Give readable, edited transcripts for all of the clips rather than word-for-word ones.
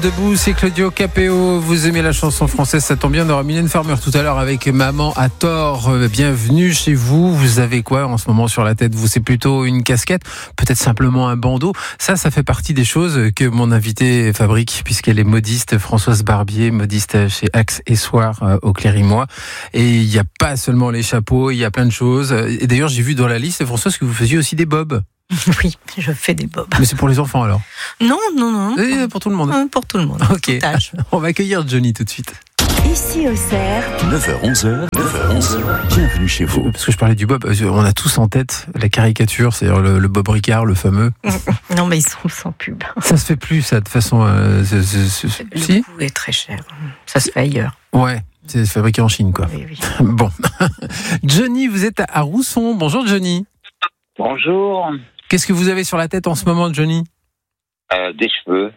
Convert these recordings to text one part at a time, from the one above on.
Debout, c'est Claudio Capéo. Vous aimez la chanson française, ça tombe bien. On aura Mylène Farmer tout à l'heure avec Maman à tort. Bienvenue chez vous. Vous avez quoi en ce moment sur la tête? Vous, c'est plutôt une casquette, peut-être simplement un bandeau. Ça fait partie des choses que mon invitée fabrique, puisqu'elle est modiste. Françoise Barbier, modiste chez Axe et Soir au Clérimois. Et il n'y a pas seulement les chapeaux, il y a plein de choses. Et d'ailleurs, j'ai vu dans la liste, Françoise, que vous faisiez aussi des bobs. Oui, je fais des bobs. Mais c'est pour les enfants alors? Non. Et pour tout le monde? Pour tout le monde. Ok. On va accueillir Johnny tout de suite. Ici au Cerf. 9h-11h, bienvenue chez vous. Parce que je parlais du bob, on a tous en tête la caricature, c'est-à-dire le Bob Ricard, le fameux. Non, mais ils sont sans pub. Ça se fait plus, ça, de façon... Le coût est très cher. Ça se fait ailleurs. Ouais, c'est fabriqué en Chine, quoi. Oui. Bon. Johnny, vous êtes à Rousson. Bonjour, Johnny. Bonjour. Qu'est-ce que vous avez sur la tête en ce moment, Johnny? Des cheveux.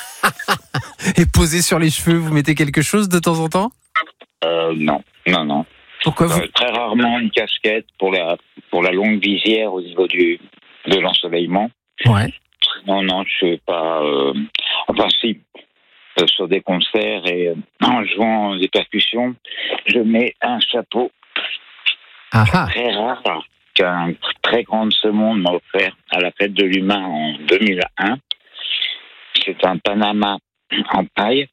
Et posé sur les cheveux, vous mettez quelque chose de temps en temps? Non. Pourquoi vous... Très rarement une casquette pour la longue visière au niveau de l'ensoleillement. Ouais. Non, je suis pas... Enfin, si, sur des concerts et en jouant des percussions, je mets un chapeau très rare qu'un très grand de ce monde m'a offert à la fête de l'humain en 2001. C'est un Panama en paille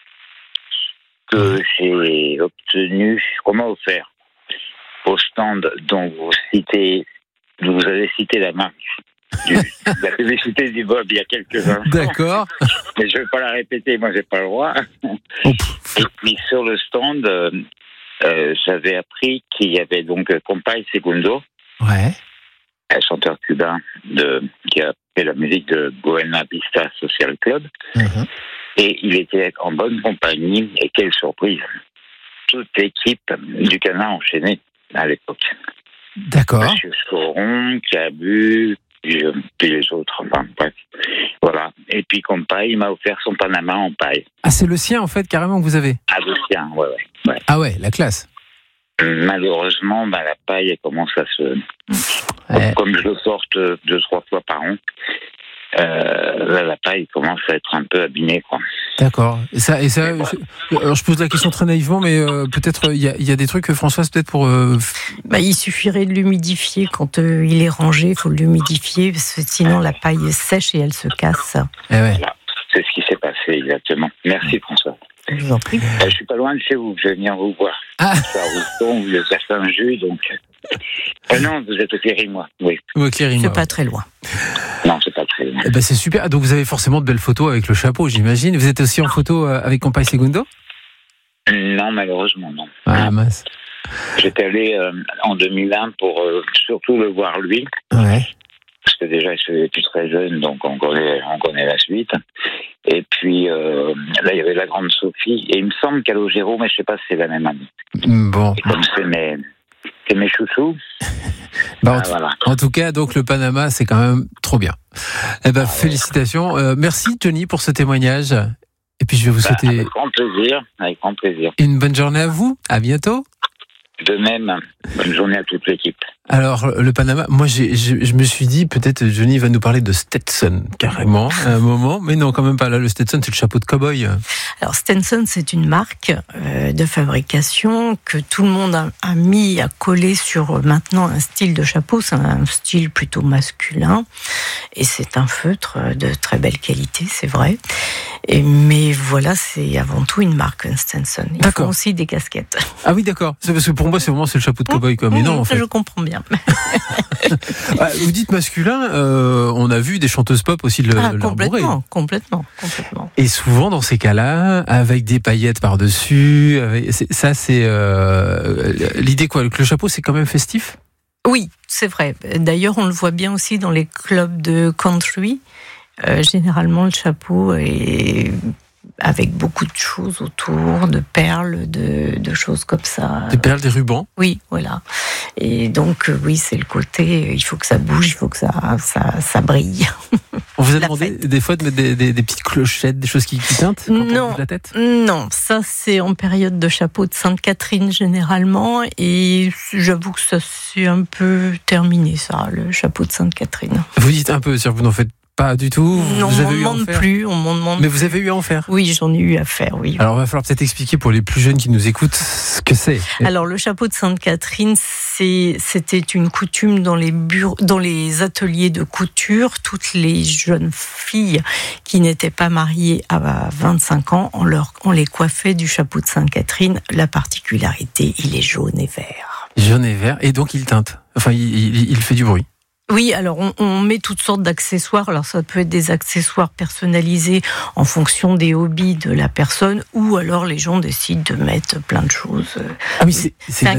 que j'ai obtenu, qu'on m'a offert au stand dont vous avez cité la marque, la publicité du Bob il y a quelques instants. D'accord. Mais je ne vais pas la répéter, moi j'ai pas le droit. Et puis sur le stand, j'avais appris qu'il y avait donc Compay Segundo, ouais, un chanteur cubain qui a fait la musique de Buena Vista Social Club. Uh-huh. Et il était en bonne compagnie, et quelle surprise. Toute l'équipe du Canard enchaîné à l'époque. D'accord. Monsieur Scoron, Cabu, puis les autres, enfin bref. Voilà. Et puis Compay, il m'a offert son Panama en paille. Ah, c'est le sien en fait, carrément, que vous avez? Ah, le sien, ouais. Ah ouais, la classe. Malheureusement, la paille, elle commence à se... Ouais. Comme je le porte 2-3 fois par an, la paille commence à être un peu abîmée, quoi. D'accord. Et ça, alors je pose la question très naïvement, mais peut-être il y a des trucs, Françoise, peut-être pour. Il suffirait de l'humidifier quand il est rangé. Il faut l'humidifier parce que sinon la paille est sèche et elle se casse. Eh ouais. Voilà. C'est ce qui s'est passé exactement. Merci François. Je vous en prie. Je suis pas loin de chez vous. Je vais venir vous voir. Ah. Je suis à Rousson, vous êtes à Saint-Just, donc. Non, vous êtes au Clérimois, oui. Au Clérimois. C'est pas très loin. Non, c'est pas très loin. Eh ben, c'est super. Donc vous avez forcément de belles photos avec le chapeau, j'imagine. Vous êtes aussi en photo avec Compay Segundo? Non, malheureusement, non. Ah mince. J'étais allé en 2001 pour surtout le voir lui. Ouais. Parce que déjà, je suis très jeune, donc on connaît la suite. Et puis, là, il y avait la grande Sophie. Et il me semble Calogero, mais je sais pas si c'est la même année. Bon. Et comme c'est mes chouchous. Voilà. En tout cas, donc le Panama, c'est quand même trop bien. Eh ben, félicitations. Merci, Johnny, pour ce témoignage. Et puis, je vais vous souhaiter... Avec grand plaisir. Une bonne journée à vous. À bientôt. De même, bonne journée à toute l'équipe. Alors, le Panama, moi, je me suis dit, peut-être Johnny va nous parler de Stetson, carrément, à un moment. Mais non, quand même pas. Là, le Stetson, c'est le chapeau de cow-boy. Alors, Stetson, c'est une marque de fabrication que tout le monde a mis à coller sur maintenant un style de chapeau. C'est un style plutôt masculin. Et c'est un feutre de très belle qualité, c'est vrai. Mais voilà, c'est avant tout une marque, Stetson. Ils font aussi des casquettes. Ah oui, d'accord. C'est parce que pour moi, c'est le chapeau de cow-boy, quoi. Mais non, en fait. Je comprends bien. Vous dites masculin, on a vu des chanteuses pop aussi l'arborer. Complètement. Et souvent, dans ces cas-là, avec des paillettes par-dessus, c'est l'idée quoi. Que le chapeau, c'est quand même festif? Oui, c'est vrai. D'ailleurs, on le voit bien aussi dans les clubs de country. Généralement, le chapeau est avec beaucoup de choses autour, de perles, de choses comme ça. Des perles, des rubans? Oui, voilà. Et donc, oui, c'est le côté, il faut que ça bouge, il faut que ça brille. On vous a demandé des fois de mettre des petites clochettes, des choses qui tintent quand on bouge la tête? Non, ça c'est en période de chapeau de Sainte-Catherine généralement, et j'avoue que ça c'est un peu terminé, ça, le chapeau de Sainte-Catherine. Vous dites un peu, c'est-à-dire que vous n'en faites Pas du tout. Non, vous on avez eu à en m'en demande faire plus. On m'en demande. Mais vous avez eu à en faire? Oui, j'en ai eu à faire, oui. Alors, il va falloir peut-être expliquer pour les plus jeunes qui nous écoutent ce que c'est. Alors, le chapeau de Sainte-Catherine, c'était une coutume dans les ateliers de couture. Toutes les jeunes filles qui n'étaient pas mariées à 25 ans, on les coiffait du chapeau de Sainte-Catherine. La particularité, il est jaune et vert. Jaune et vert, et donc il teinte. Enfin, il fait du bruit. Oui, alors on met toutes sortes d'accessoires. Alors ça peut être des accessoires personnalisés en fonction des hobbies de la personne, ou alors les gens décident de mettre plein de choses. Ah oui, c'est